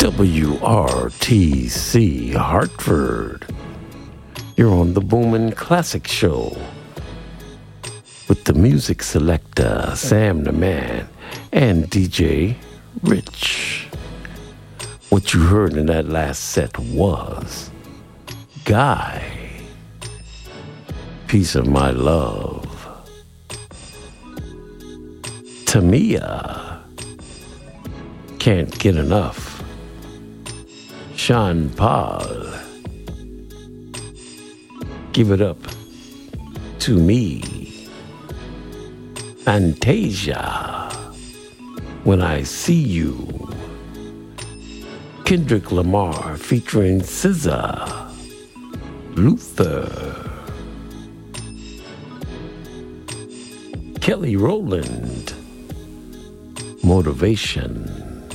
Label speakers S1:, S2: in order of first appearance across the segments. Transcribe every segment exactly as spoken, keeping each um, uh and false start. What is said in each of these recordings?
S1: W R T C Hartford. You're on the Boomin' Classic Show with the music selector Sam the Man and D J Rich. What you heard in that last set was Guy, Piece of My Love. Tamia, Can't Get Enough. Sean Paul, Give It Up to Me. Fantasia, When I See You. Kendrick Lamar featuring S Z A, Luther. Kelly Rowland, Motivation.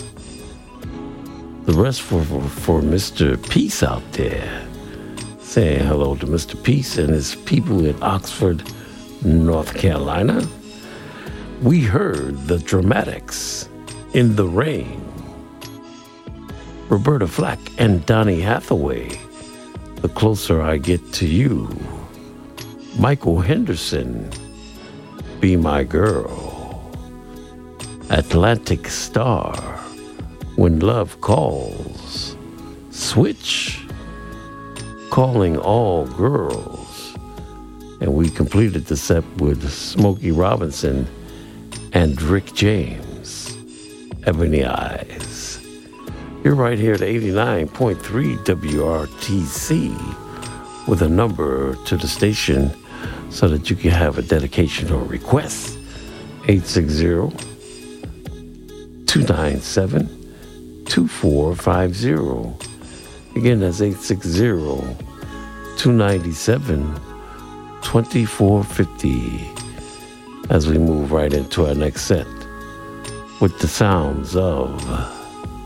S1: The rest for, for, for Mister Peace out there. Saying hello to Mister Peace and his people in Oxford, North Carolina. We heard the Dramatics, In the Rain. Roberta Flack and Donny Hathaway, The Closer I Get to You. Michael Henderson, Be My Girl. Atlantic Star, When Love Calls. Switch, Calling All Girls. And we completed the set with Smokey Robinson and Rick James, Ebony Eyes. You're right here at eighty-nine point three W R T C with a number to the station so that you can have a dedication or request. eight six zero, two nine seven, two four five zero. Again, that's eight six zero, two nine seven, two four five zero. As we move right into our next set with the sounds of